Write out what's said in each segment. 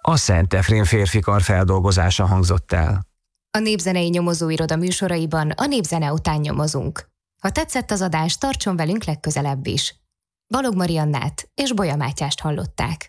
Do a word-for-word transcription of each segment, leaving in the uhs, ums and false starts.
A Szent Efrén férfikar feldolgozása hangzott el. A Népzenei Nyomozóiroda műsoraiban a népzene után nyomozunk. Ha tetszett az adás, tartson velünk legközelebb is. Balog Mariannát és Bolya Mátyást hallották.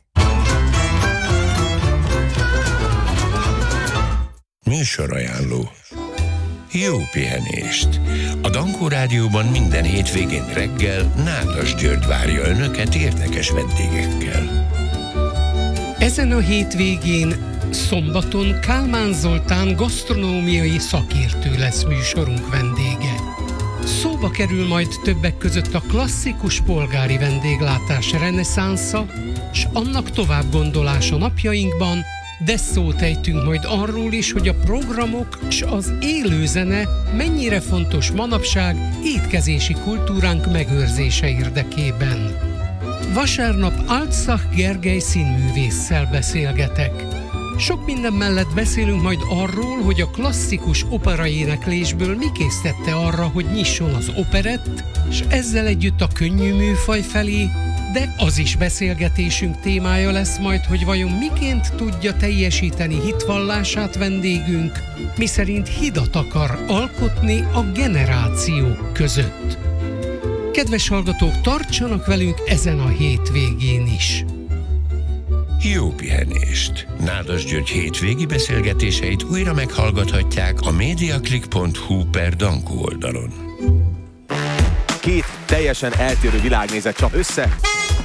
Műsorajánló. Jó pihenést! A Dankó Rádióban minden hétvégén reggel Nádas György várja önöket érdekes vendégekkel. Ezen a hétvégén szombaton Kálmán Zoltán gasztronómiai szakértő lesz műsorunk vendége. Szóba kerül majd többek között a klasszikus polgári vendéglátás reneszánsza, s annak továbbgondolása napjainkban, de szót ejtünk majd arról is, hogy a programok s az élőzene mennyire fontos manapság étkezési kultúránk megőrzése érdekében. Vasárnap Altszach Gergely színművésszel beszélgetek. Sok minden mellett beszélünk majd arról, hogy a klasszikus operaéneklésből mi késztette arra, hogy nyisson az operett, és ezzel együtt a könnyű műfaj felé, de az is beszélgetésünk témája lesz majd, hogy vajon miként tudja teljesíteni hitvallását vendégünk, miszerint hidat akar alkotni a generációk között. Kedves hallgatók, tartsanak velünk ezen a hétvégén is! Jó pihenést! Nádas György hétvégi beszélgetéseit újra meghallgathatják a mediaclick pont hu per Dankó oldalon. Két teljesen eltérő világnézet csap össze.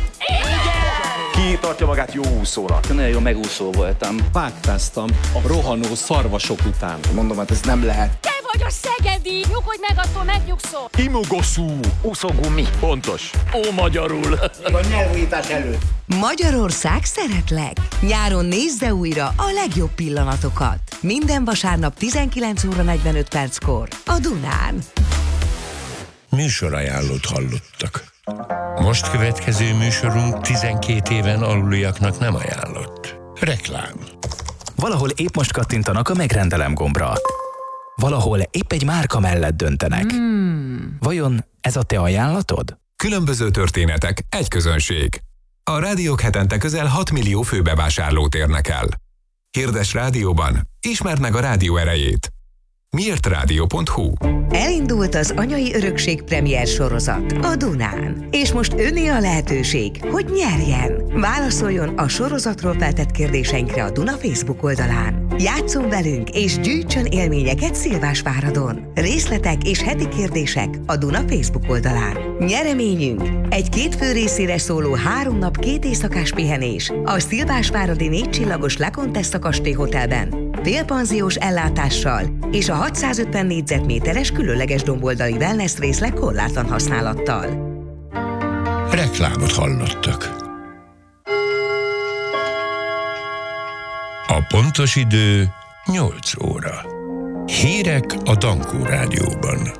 Ki tartja magát jó úszónak? Nagyon jó megúszó voltam. Vágtáztam a rohanó szarvasok után. Mondom, hát ez nem lehet. Te vagy a szegedi! Nyugodj meg, attól megnyugszol! Imogoszú! Úszógumi. Pontos. Ó, magyarul. A nyelvújítás előtt. Magyarország szeretlek! Nyáron nézze újra a legjobb pillanatokat. Minden vasárnap tizenkilenc óra negyvenöt perckor a Dunán. Műsorajánlót hallottak. Most következő műsorunk tizenkét éven aluliaknak nem ajánlott. Reklám. Valahol épp most kattintanak a megrendelem gombra. Valahol épp egy márka mellett döntenek. Hmm. Vajon ez a te ajánlatod? Különböző történetek, egy közönség. A rádiók hetente közel hat millió főbevásárlót érnek el. Hirdess rádióban, ismerd meg a rádió erejét. miért rádió pont hu. Elindult az Anyai Örökség premier sorozat a Dunán. És most öné a lehetőség, hogy nyerjen. Válaszoljon a sorozatról feltett kérdéseinkre a Duna Facebook oldalán. Játsszon velünk és gyűjtsön élményeket Szilvásváradon. Részletek és heti kérdések a Duna Facebook oldalán. Nyereményünk egy két fő részére szóló három nap két éjszakás pihenés a Szilvásváradi négy csillagos La Contessa Kastély Hotelben, félpanziós ellátással és a hatszázötven négyzetméteres különleges domboldali wellness részleg korlátlan használattal. Reklámot hallottak. A pontos idő nyolc óra. Hírek a Dankó Rádióban.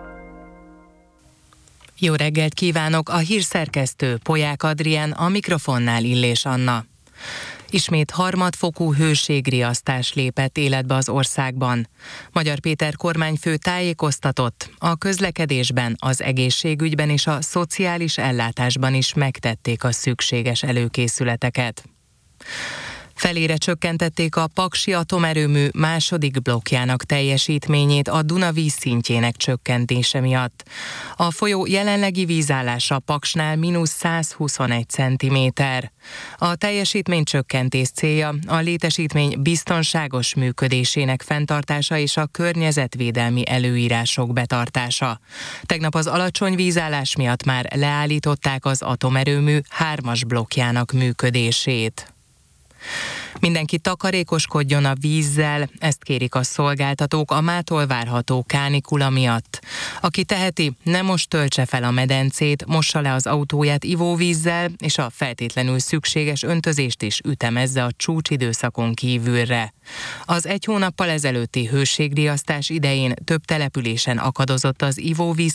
Jó reggelt kívánok, a hírszerkesztő Polyák Adrián, a mikrofonnál Illés Anna. Ismét harmadfokú hőségriasztás lépett életbe az országban. Magyar Péter kormányfő tájékoztatott, a közlekedésben, az egészségügyben és a szociális ellátásban is megtették a szükséges előkészületeket. Felére csökkentették a Paksi atomerőmű második blokkjának teljesítményét a Duna vízszintjének csökkentése miatt. A folyó jelenlegi vízállása Paksnál mínusz százhuszonegy centiméter. A teljesítmény csökkentés célja a létesítmény biztonságos működésének fenntartása és a környezetvédelmi előírások betartása. Tegnap az alacsony vízállás miatt már leállították az atomerőmű hármas blokkjának működését. Mindenki takarékoskodjon a vízzel, ezt kérik a szolgáltatók a mától várható kánikula miatt. Aki teheti, ne most töltse fel a medencét, mossa le az autóját ivóvízzel, és a feltétlenül szükséges öntözést is ütemezze a csúcsidőszakon kívülre. Az egy hónappal ezelőtti hőségriasztás idején több településen akadozott az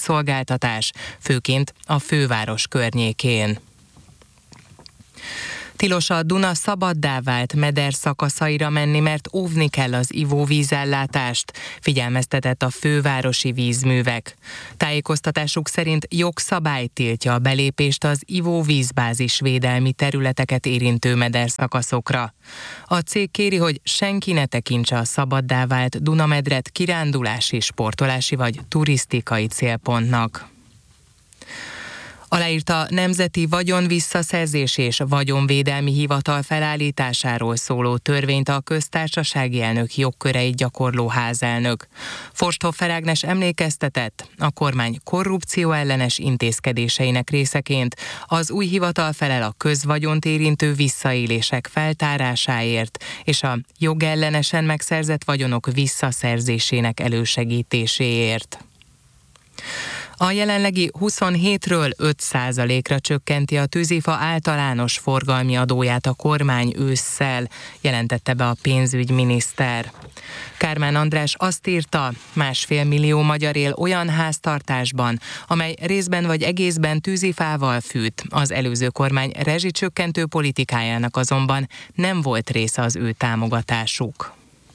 ivóvízszolgáltatás, főként a főváros környékén. Tilos a Duna szabaddá vált meder szakaszaira menni, mert óvni kell az ivóvízellátást, figyelmeztetett a fővárosi vízművek. Tájékoztatásuk szerint jogszabály tiltja a belépést az ivóvízbázis védelmi területeket érintő mederszakaszokra. A cég kéri, hogy senki ne tekintse a szabaddá vált Dunamedret kirándulási, sportolási vagy turisztikai célpontnak. Aláírta a Nemzeti Vagyonvisszaszerzés és Vagyonvédelmi Hivatal felállításáról szóló törvényt a köztársasági elnök jogköreit gyakorló házelnök. Forsthoffer Ágnes emlékeztetett, a kormány korrupció ellenes intézkedéseinek részeként az új hivatal felel a közvagyont érintő visszaélések feltárásáért és a jogellenesen megszerzett vagyonok visszaszerzésének elősegítéséért. A jelenlegi huszonhétről öt százalékra csökkenti a tűzifa általános forgalmi adóját a kormány ősszel, jelentette be a pénzügyminiszter. Kármán András azt írta, másfél millió magyar él olyan háztartásban, amely részben vagy egészben tűzifával fűt. Az előző kormány rezsicsökkentő politikájának azonban nem volt része az ő támogatásuk.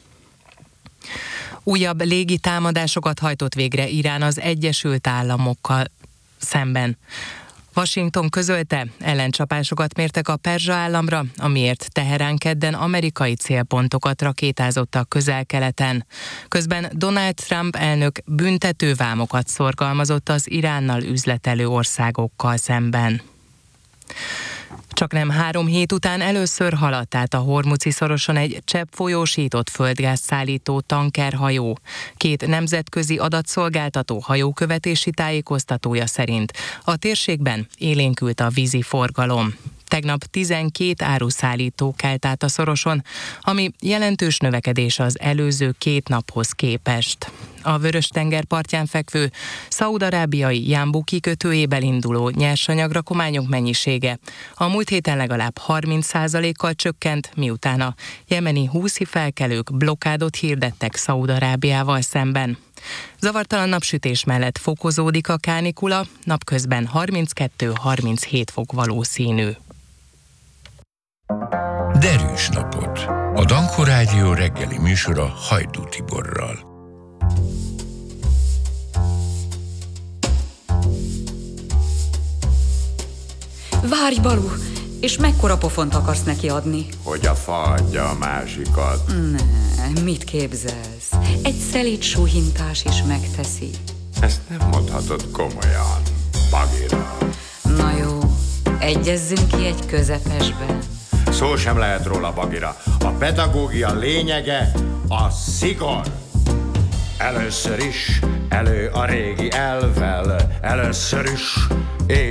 Újabb légi támadásokat hajtott végre Irán az Egyesült Államokkal szemben. Washington közölte, ellencsapásokat mértek a Perzsa államra, amiért Teherán kedden amerikai célpontokat rakétázott a Közel-Keleten. Közben Donald Trump elnök büntetővámokat szorgalmazott az Iránnal üzletelő országokkal szemben. Csaknem három hét után először haladt át a Hormuzi szoroson egy cseppfolyósított földgáz szállító tankerhajó. Két nemzetközi adatszolgáltató hajókövetési tájékoztatója szerint a térségben élénkült a vízi forgalom. Tegnap tizenkét áruszállító kelt át a szoroson, ami jelentős növekedés az előző két naphoz képest. A Vörös-tenger partján fekvő szaúd-arábiai Jambu kikötőjéből induló nyersanyag-rakományok mennyisége a múlt héten legalább harminc százalékkal csökkent, miután a jemeni húszi felkelők blokkádot hirdettek Szaúd-Arábiával szemben. Zavartalan napsütés mellett fokozódik a kánikula, napközben harminckettő-harminchét fok valószínű. Derűs napot. A Danko Rádió reggeli műsora Hajdú Tiborral. Várj, Balú! És mekkora pofont akarsz neki adni? Hogy a fa adja a másikat. Ne, mit képzelsz? Egy szelíd suhintás is megteszi. Ezt nem mondhatod komolyan, Bagira. Na jó, egyezzünk ki egy közepesben. Szó sem lehet róla, Bagira. A pedagógia lényege a szigor. Először is elő a régi elvvel, először is